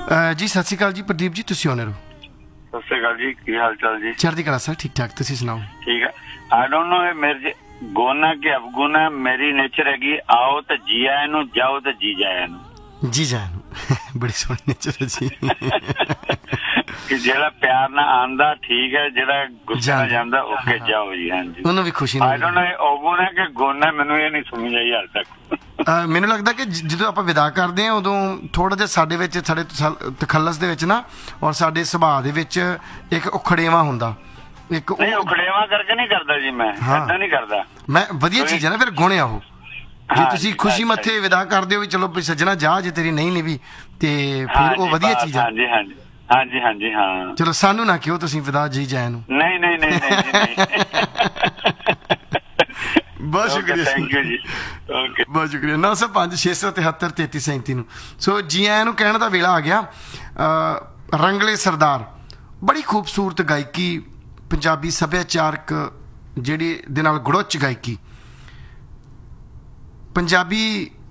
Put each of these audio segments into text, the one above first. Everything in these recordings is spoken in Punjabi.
ਜੀ ਸਤਿ ਸ਼੍ਰੀ ਅਕਾਲ ਜੀ ਪ੍ਰਦੀਪ ਜੀ, ਤੁਸੀਂ ਆਨਰ ਹੋ। ਸਤਿ ਸ਼੍ਰੀ ਅਕਾਲ ਜੀ, ਕੀ ਹਾਲ ਚਾਲ ਜੀ? ਚੜ੍ਹਦੀ ਕਲਾ ਸਰ, ਠੀਕ ਠਾਕ, ਤੁਸੀਂ ਸੁਣਾਓ? ਠੀਕ ਹੈ। ਆਈ ਡੋਂਟ ਨੋ ਇਹ ਮੇਰੇ ਗੋਨਾ ਕਿ ਅਵਗੁਣਾ ਮੇਰੀ ਨੇਚਰ ਹੈਗੀ, ਆਓ ਤਾਂ ਜੀ ਆਇਆਂ ਨੂੰ, ਜਾਓ ਤਾਂ ਜੀ ਜਾਇਆਂ ਨੂੰ। ਜੀ ਜਾਇਆਂ ਨੂੰ ਬੜੀ ਸੋਹਣੀ ਨੇਚਰ ਹੈ ਜੀ। ਕਿ ਜਿਹੜਾ ਪਿਆਰ ਨਾਲ ਆਂਦਾ ਠੀਕ ਹੈ, ਜਿਹੜਾ ਗੁੱਸੇ ਨਾਲ ਜਾਂਦਾ ਓਕੇ ਜਾਓ ਜੀ। ਹਾਂਜੀ, ਉਹਨੂੰ ਵੀ ਖੁਸ਼ੀ ਆਈ ਡੋਂਟ ਨੋ ਇਹ ਅਵਗੁਣ ਹੈ ਕਿ ਗੋਨਾ, ਮੈਨੂੰ ਇਹ ਨਹੀਂ ਸਮਝ ਆਈ ਹਾਲ ਤੱਕ। ਮੈਨੂੰ ਲੱਗਦਾ ਕਿ ਜਦੋਂ ਆਪਾਂ ਵਿਦਾ ਕਰਦੇ ਹਾਂ ਉਦੋਂ ਥੋੜਾ ਜਿਹਾ ਸਾਡੇ ਵਿੱਚ ਸਾਡੇ ਤਖੱਲਸ ਦੇ ਵਿੱਚ ਨਾ ਔਰ ਸਾਡੇ ਸੁਭਾਅ ਦੇ ਵਿੱਚ ਇੱਕ ਉਖੜੇਵਾ ਹੁੰਦਾ। ਇੱਕ ਨਹੀਂ ਉਖੜੇਵਾ ਕਰਕੇ ਨਹੀਂ ਕਰਦਾ ਜੀ, ਮੈਂ ਏਦਾਂ ਨਹੀਂ ਕਰਦਾ। ਮੈਂ ਵਧੀਆ ਚੀਜ਼ ਹੈ ਨਾ, ਫਿਰ ਗੁਣ ਆ ਉਹ। ਜੇ ਤੁਸੀਂ ਖੁਸ਼ੀ ਮੱਥੇ ਵਿਦਾ ਕਰਦੇ ਹੋ ਵੀ ਚਲੋ ਸੱਜਣਾ ਜਾ, ਜੇ ਤੇਰੀ ਨਹੀਂ ਨਿਭੀ ਤੇ ਫਿਰ ਉਹ ਵਧੀਆ ਚੀਜ਼ ਹੈ। ਹਾਂਜੀ ਹਾਂਜੀ ਹਾਂਜੀ ਹਾਂਜੀ ਹਾਂ। ਚਲੋ ਸਾਨੂੰ ਨਾ ਕਿਉਂ ਤੁਸੀਂ ਵਿਦਾ ਜੀ ਜਾਇਆਂ ਨੂੰ। ਨਹੀਂ ਨਹੀਂ ਨਹੀਂ ਨਹੀਂ। ਬਹੁਤ ਸ਼ੁਕਰੀਆ, ਥੈਂਕ ਯੂ ਜੀ। ਓਕੇ, ਬਹੁਤ ਸ਼ੁਕਰੀਆ। 905 673 3337 ਨੂੰ। ਸੋ ਜੀ ਆਇਆਂ ਨੂੰ ਕਹਿਣ ਦਾ ਵੇਲਾ ਆ ਗਿਆ। ਰੰਗਲੇ ਸਰਦਾਰ, ਬੜੀ ਖੂਬਸੂਰਤ ਗਾਇਕੀ, ਪੰਜਾਬੀ ਸੱਭਿਆਚਾਰਕ ਜਿਹੜੀ ਦੇ ਨਾਲ ਗੁੜਚ ਗਾਇਕੀ। ਪੰਜਾਬੀ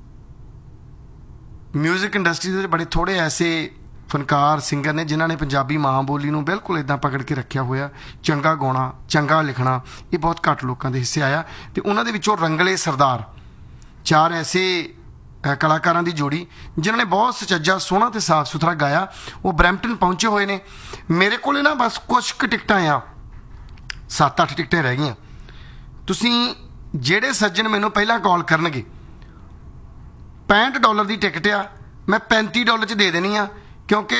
ਮਿਊਜ਼ਿਕ ਇੰਡਸਟਰੀ ਦੇ ਬੜੇ ਥੋੜ੍ਹੇ ਐਸੇ ਫਨਕਾਰ ਸਿੰਗਰ ਨੇ ਜਿਨ੍ਹਾਂ ਨੇ ਪੰਜਾਬੀ ਮਾਂ ਬੋਲੀ ਨੂੰ ਬਿਲਕੁਲ ਇੱਦਾਂ ਪਕੜ ਕੇ ਰੱਖਿਆ ਹੋਇਆ। ਚੰਗਾ ਗਾਉਣਾ, ਚੰਗਾ ਲਿਖਣਾ, ਇਹ ਬਹੁਤ ਘੱਟ ਲੋਕਾਂ ਦੇ ਹਿੱਸੇ ਆਇਆ। ਅਤੇ ਉਹਨਾਂ ਦੇ ਵਿੱਚੋਂ ਰੰਗਲੇ ਸਰਦਾਰ, ਚਾਰ ਐਸੇ ਕਲਾਕਾਰਾਂ ਦੀ ਜੋੜੀ ਜਿਨ੍ਹਾਂ ਨੇ ਬਹੁਤ ਸੁਚੱਜਾ, ਸੋਹਣਾ ਅਤੇ ਸਾਫ਼ ਸੁਥਰਾ ਗਾਇਆ। ਉਹ ਬਰੈਂਪਟਨ ਪਹੁੰਚੇ ਹੋਏ ਨੇ। ਮੇਰੇ ਕੋਲ ਨਾ ਬਸ ਕੁਛ ਕੁ ਟਿਕਟਾਂ ਆ, 7-8 ਟਿਕਟਾਂ ਰਹਿ ਗਈਆਂ। ਤੁਸੀਂ ਜਿਹੜੇ ਸੱਜਣ ਮੈਨੂੰ ਪਹਿਲਾਂ ਕਾਲ ਕਰਨਗੇ, $65 ਦੀ ਟਿਕਟ ਆ, ਮੈਂ $35 'ਚ ਦੇ ਦੇਣੀ ਆ, ਕਿਉਂਕਿ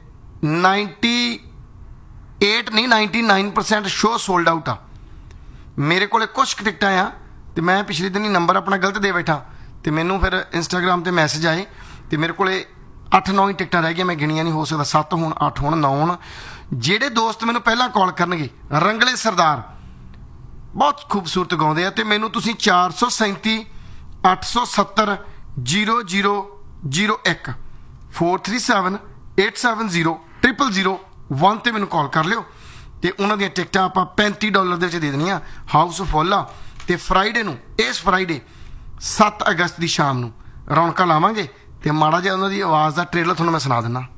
98 ਨਹੀਂ 99% ਸ਼ੋਅ ਸੋਲਡ ਆਊਟ ਆ। ਮੇਰੇ ਕੋਲ ਕੁਛ ਕੁ ਟਿਕਟਾਂ ਆ ਅਤੇ ਮੈਂ ਪਿਛਲੇ ਦਿਨ ਹੀ ਨੰਬਰ ਆਪਣਾ ਗਲਤ ਦੇ ਬੈਠਾ ਅਤੇ ਮੈਨੂੰ ਫਿਰ ਇੰਸਟਾਗ੍ਰਾਮ 'ਤੇ ਮੈਸੇਜ ਆਏ ਅਤੇ ਮੇਰੇ ਕੋਲ 8-9 ਹੀ ਟਿਕਟਾਂ ਰਹਿ ਗਈਆਂ। ਮੈਂ ਗਿਣੀਆਂ ਨਹੀਂ, ਹੋ ਸਕਦਾ 7 ਹੋਣ, 8 ਹੋਣ, 9 ਹੋਣ। ਜਿਹੜੇ ਦੋਸਤ ਮੈਨੂੰ ਪਹਿਲਾਂ ਕਾਲ ਕਰਨਗੇ, ਰੰਗਲੇ ਸਰਦਾਰ ਬਹੁਤ ਖੂਬਸੂਰਤ ਗਾਉਂਦੇ ਆ, ਅਤੇ ਮੈਨੂੰ ਤੁਸੀਂ 437 870 0001 437 870 0001 'ਤੇ ਮੈਨੂੰ ਕਾਲ ਕਰ ਲਿਓ ਅਤੇ ਉਹਨਾਂ ਦੀਆਂ ਟਿਕਟਾਂ ਆਪਾਂ $35 ਦੇ ਵਿੱਚ ਦੇ ਦੇਣੀਆਂ। ਹਾਊਸ ਫੁੱਲ ਆ। ਅਤੇ ਫਰਾਈਡੇ ਨੂੰ, ਇਸ ਫਰਾਈਡੇ 7 ਅਗਸਤ ਦੀ ਸ਼ਾਮ ਨੂੰ ਰੌਣਕਾਂ ਲਾਵਾਂਗੇ ਅਤੇ ਮਾੜਾ ਜਿਹਾ ਉਹਨਾਂ ਦੀ ਆਵਾਜ਼ ਦਾ ਟ੍ਰੇਲਰ ਤੁਹਾਨੂੰ ਮੈਂ ਸੁਣਾ ਦਿੰਦਾ।